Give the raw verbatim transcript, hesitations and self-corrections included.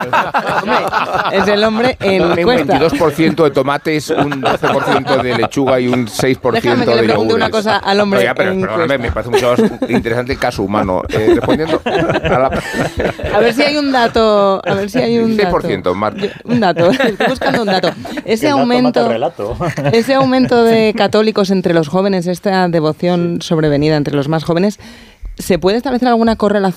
Hombre, es el hombre en Un veintidós por ciento de tomates, un doce por ciento de lechuga y un seis por ciento Déjame que de le pregunte yogures. una cosa al hombre Oiga, pero, en perdóname, encuesta. me parece mucho más interesante el caso humano. Eh, respondiendo a la... A ver si hay un dato, a ver si hay un seis por dato. ciento, Marta. Yo- Un dato, estoy buscando un dato. Ese Que el dato mata aumento, el relato. ese aumento de católicos entre los jóvenes, esta devoción sobrevenida entre los más jóvenes, ¿se puede establecer alguna correlación